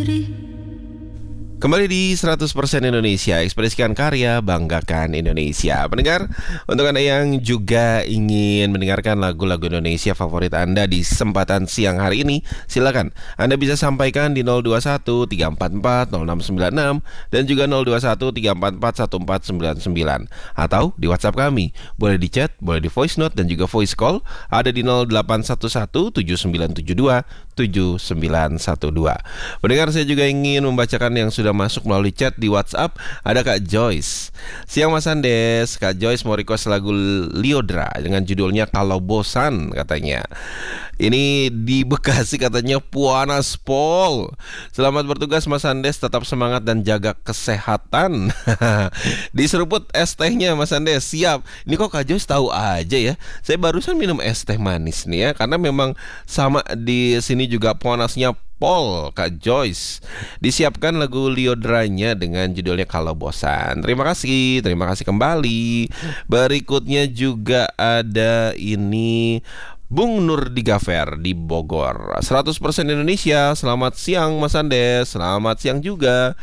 Kembali di 100% Indonesia, ekspresikan karya, banggakan Indonesia. Pendengar, untuk Anda yang juga ingin mendengarkan lagu-lagu Indonesia favorit Anda di kesempatan siang hari ini, silakan Anda bisa sampaikan di 021 344 0696 dan juga 021 344 1499 atau di WhatsApp kami. Boleh di chat, boleh di voice note dan juga voice call, ada di 0811 7972 7912. Pendengar, saya juga ingin membacakan yang sudah masuk melalui chat di WhatsApp. Ada Kak Joyce. Siang Mas Andes, Kak Joyce mau request lagu Lyodra dengan judulnya Kalau Bosan katanya. Ini di Bekasi katanya panas pol. Selamat bertugas Mas Andes, tetap semangat dan jaga kesehatan. Diseruput es tehnya Mas Andes, siap. Ini kok Kak Joyce tahu aja ya. Saya barusan minum es teh manis nih ya, karena memang sama di sini juga panasnya pol. Kak Joyce, disiapkan lagu Lyodranya dengan judulnya Kalau Bosan. Terima kasih kembali. Berikutnya juga ada ini Bung Nur Digafer di Bogor. 100% Indonesia. Selamat siang Mas Andes. Selamat siang juga.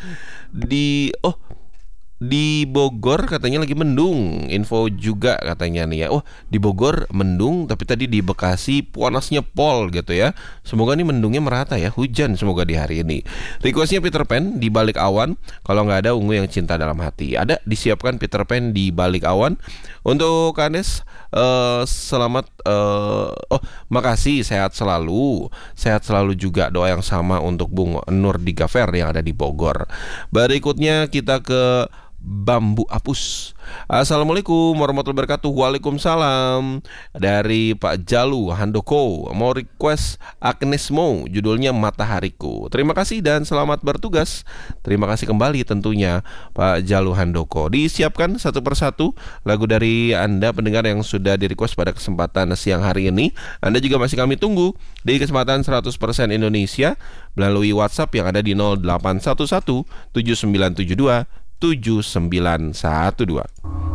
Di Bogor katanya lagi mendung. Info juga katanya nih ya. Oh, di Bogor mendung, tapi tadi di Bekasi panasnya pol gitu ya. Semoga nih mendungnya merata ya. Hujan semoga di hari ini. Requestnya Peter Pan di Balik Awan. Kalau nggak ada Ungu Yang Cinta Dalam Hati. Ada, disiapkan Peter Pan di Balik Awan. Untuk Kanes, selamat. Makasih, sehat selalu. Sehat selalu juga, doa yang sama untuk Bung Nur Digafer yang ada di Bogor. Berikutnya kita ke Bambu Apus. Assalamualaikum warahmatullahi wabarakatuh. Waalaikumsalam. Dari Pak Jalu Handoko, mau request Agnes Mo, judulnya Matahariku. Terima kasih dan selamat bertugas. Terima kasih kembali tentunya Pak Jalu Handoko. Disiapkan satu persatu lagu dari Anda pendengar yang sudah di-request pada kesempatan siang hari ini. Anda juga masih kami tunggu di kesempatan 100% Indonesia melalui WhatsApp yang ada di 0811 7972 7912.